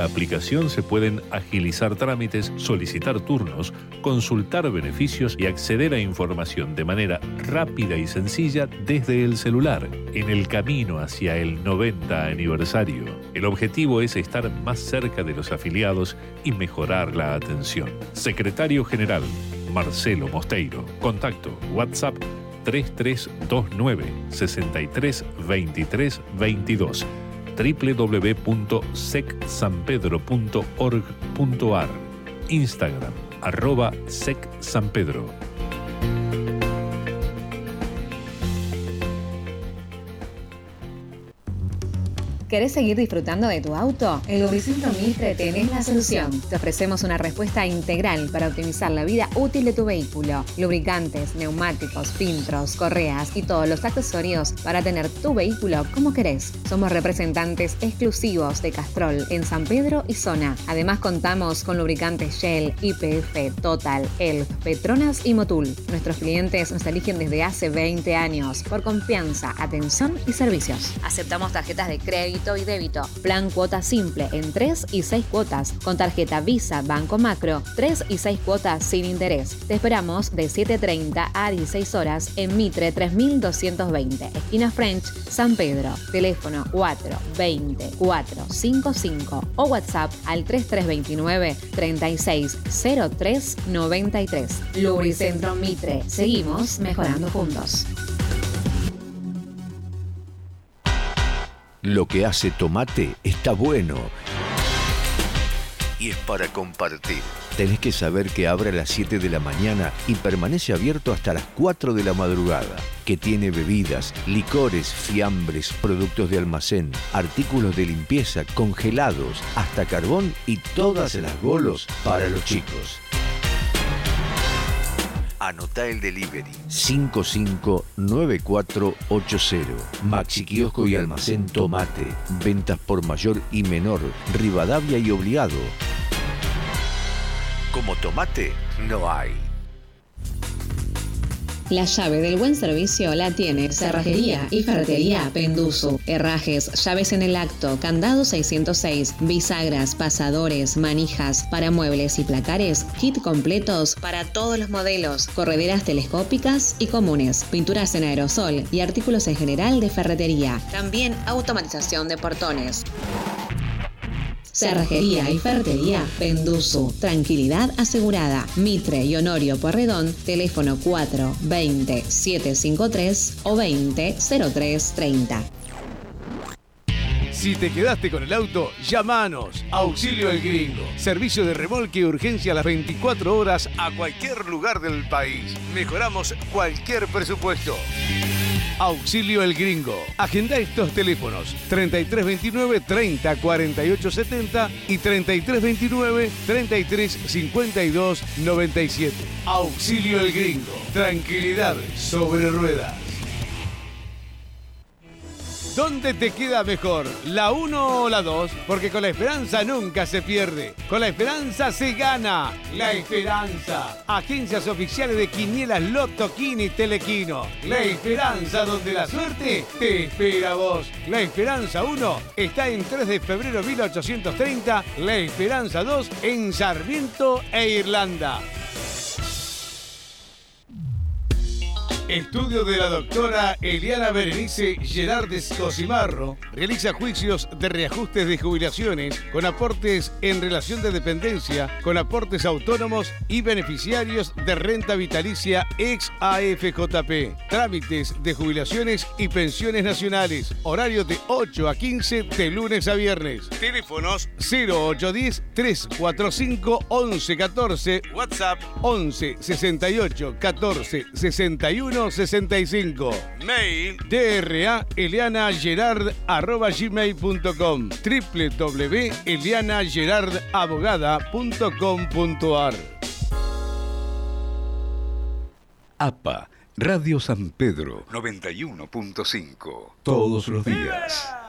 aplicación se pueden agilizar trámites, solicitar turnos, consultar beneficios y acceder a información de manera rápida y sencilla desde el celular, en el camino hacia el 90 aniversario. El objetivo es estar más cerca de los afiliados y mejorar la atención. Secretario General Marcelo Mosteiro. Contacto WhatsApp 3329 63 23 22, www.secsanpedro.org.ar, Instagram @secsanpedro. ¿Querés seguir disfrutando de tu auto? En Lubricentro Mitre tenés la solución. Te ofrecemos una respuesta integral para optimizar la vida útil de tu vehículo. Lubricantes, neumáticos, filtros, correas y todos los accesorios para tener tu vehículo como querés. Somos representantes exclusivos de Castrol en San Pedro y zona. Además contamos con lubricantes Shell, YPF, Total, Elf, Petronas y Motul. Nuestros clientes nos eligen desde hace 20 años por confianza, atención y servicios. Aceptamos tarjetas de crédito y débito. Plan cuota simple en 3 y 6 cuotas. Con tarjeta Visa Banco Macro, 3 y 6 cuotas sin interés. Te esperamos de 7:30 a 16 horas en Mitre 3220, esquina French, San Pedro. Teléfono 420 455 o WhatsApp al 3329 3603 93. Lubricentro Mitre. Seguimos mejorando juntos. Lo que hace Tomate está bueno y es para compartir. Tenés que saber que abre a las 7 de la mañana y permanece abierto hasta las 4 de la madrugada. Que tiene bebidas, licores, fiambres, productos de almacén, artículos de limpieza, congelados, hasta carbón y todas las bolos para los chicos. Anotá el delivery 559480. Maxi Kiosco y Almacén Tomate. Ventas por mayor y menor. Rivadavia y Obligado. Como Tomate no hay. La llave del buen servicio la tiene Cerrajería y Ferretería Pendusu. Herrajes, llaves en el acto, candado 606, bisagras, pasadores, manijas, para muebles y placares, kit completos para todos los modelos, correderas telescópicas y comunes, pinturas en aerosol y artículos en general de ferretería. También automatización de portones. Cerrajería y Ferretería Pendusu. Tranquilidad asegurada. Mitre y Honorio Porredón. Teléfono 420-753 o 20-0330. Si te quedaste con el auto, llamanos. Auxilio El Gringo. Servicio de remolque y urgencia a las 24 horas a cualquier lugar del país. Mejoramos cualquier presupuesto. Auxilio El Gringo. Agenda estos teléfonos 3329 30 48 70 y 3329 33 52 97. Auxilio El Gringo. Tranquilidad sobre ruedas. ¿Dónde te queda mejor? ¿La 1 o la 2? Porque con la esperanza nunca se pierde. Con la esperanza se gana. La Esperanza. Agencias oficiales de Quinielas Loto, Quini y Telequino. La Esperanza, donde la suerte te espera a vos. La Esperanza 1 está en 3 de febrero 1830. La Esperanza 2 en Sarmiento e Irlanda. Estudio de la doctora Eliana Berenice Gerardes Cosimarro. Realiza juicios de reajustes de jubilaciones con aportes en relación de dependencia, con aportes autónomos y beneficiarios de renta vitalicia ex AFJP. Trámites de jubilaciones y pensiones nacionales. Horario de 8 a 15 de lunes a viernes. Teléfonos 0810 345 1114. WhatsApp 11 68 14 61 65. Mail draelianagerard@gmail.com, www.elianagerardabogada.com.ar. APA, Radio San Pedro 91.5. Todos los días.